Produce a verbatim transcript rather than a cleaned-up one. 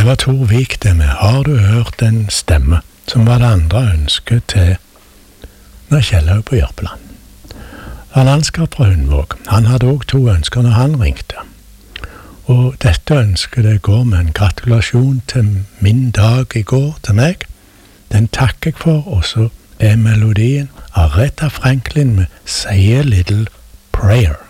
var Tor Vik det med Har du hørt en stemme, som var det andre ønsket til når Kjellaug på Jørpeland. Han landskap fra Hundvåg. Han hadde også to ønsker når han ringte. Og dette ønsket det går med en gratulasjon til min dag i går til meg. Den takker jeg for, og så er melodien Aretha Franklin med Say a Little Prayer.